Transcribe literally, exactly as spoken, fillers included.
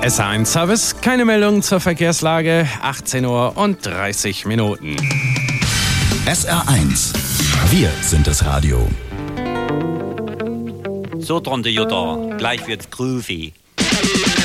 S R eins Service, keine Meldung zur Verkehrslage, achtzehn Uhr und dreißig Minuten. S R eins, wir sind das Radio. So, Tronte Jutta, gleich wird's groovy.